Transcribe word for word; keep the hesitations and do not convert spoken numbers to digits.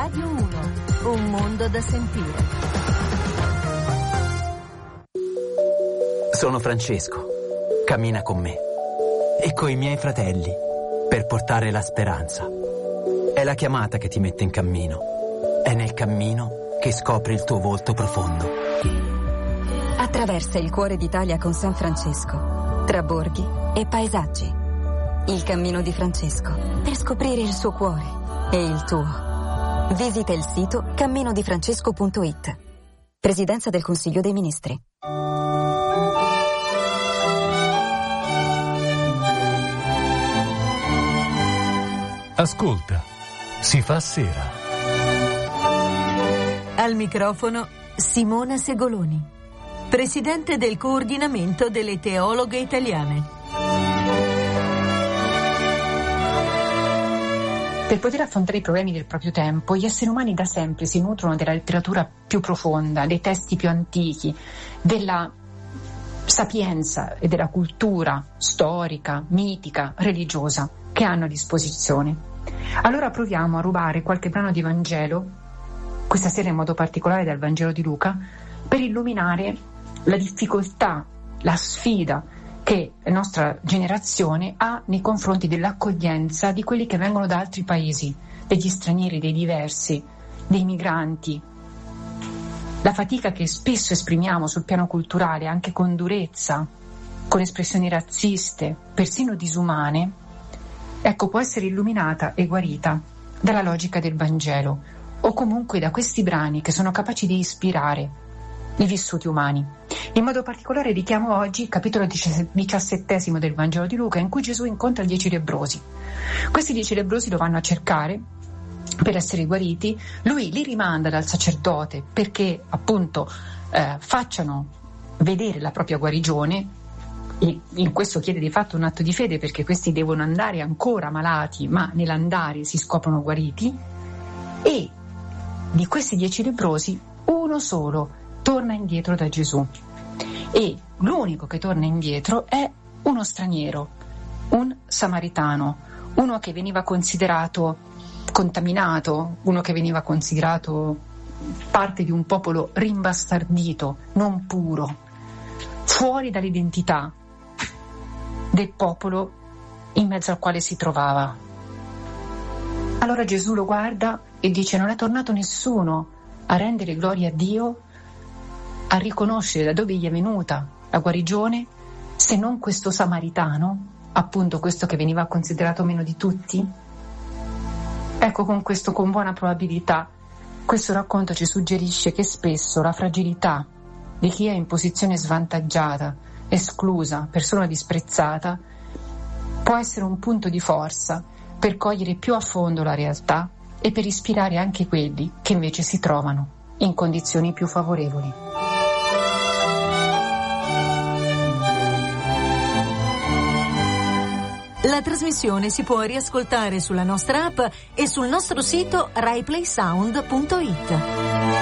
Radio uno, un mondo da sentire. Sono Francesco. Cammina con me e coi miei fratelli per portare la speranza. È la chiamata che ti mette in cammino. È nel cammino che scopri il tuo volto profondo. Attraversa il cuore d'Italia con San Francesco, tra borghi e paesaggi. Il cammino di Francesco per scoprire il suo cuore e il tuo. Visita il sito cammino di francesco punto it. Presidenza del Consiglio dei Ministri. Ascolta, si fa sera. Al microfono Simona Segoloni, presidente del coordinamento delle teologhe italiane. Per poter affrontare i problemi del proprio tempo, gli esseri umani da sempre si nutrono della letteratura più profonda, dei testi più antichi, della sapienza e della cultura storica, mitica, religiosa che hanno a disposizione. Allora proviamo a rubare qualche brano di Vangelo, questa sera in modo particolare dal Vangelo di Luca, per illuminare la difficoltà, la sfida che la nostra generazione ha nei confronti dell'accoglienza di quelli che vengono da altri paesi, degli stranieri, dei diversi, dei migranti. La fatica che spesso esprimiamo sul piano culturale, anche con durezza, con espressioni razziste, persino disumane, ecco, può essere illuminata e guarita dalla logica del Vangelo, o comunque da questi brani che sono capaci di ispirare i vissuti umani. In modo particolare richiamo oggi il capitolo diciassettesimo del Vangelo di Luca, in cui Gesù incontra i dieci lebbrosi. Questi dieci lebbrosi lo vanno a cercare per essere guariti. Lui li rimanda dal sacerdote perché appunto eh, facciano vedere la propria guarigione, e in questo chiede di fatto un atto di fede, perché questi devono andare ancora malati, ma nell'andare si scoprono guariti. E di questi dieci lebbrosi uno solo torna indietro da Gesù, e l'unico che torna indietro è uno straniero, un samaritano, uno che veniva considerato contaminato, uno che veniva considerato parte di un popolo rimbastardito, non puro, fuori dall'identità del popolo in mezzo al quale si trovava. Allora Gesù lo guarda e dice: non è tornato nessuno a rendere gloria a Dio, a riconoscere da dove gli è venuta la guarigione, se non questo samaritano, appunto questo che veniva considerato meno di tutti? Ecco, con questo, con buona probabilità, questo racconto ci suggerisce che spesso la fragilità di chi è in posizione svantaggiata, esclusa, persona disprezzata, può essere un punto di forza per cogliere più a fondo la realtà e per ispirare anche quelli che invece si trovano in condizioni più favorevoli. La trasmissione si può riascoltare sulla nostra app e sul nostro sito rai play sound punto it.